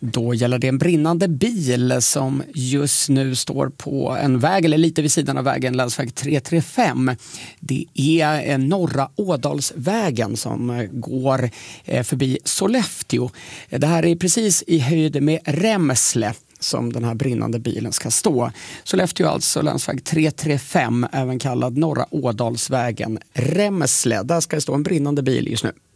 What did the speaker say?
Då gäller det en brinnande bil som just nu står på en väg eller lite vid sidan av vägen, länsväg 335. Det är Norra Ådalsvägen som går förbi Sollefteå. Det här är precis i höjd med Remsle som den här brinnande bilen ska stå. Sollefteå alltså, länsväg 335, även kallad Norra Ådalsvägen, Remsle. Där ska det stå en brinnande bil just nu.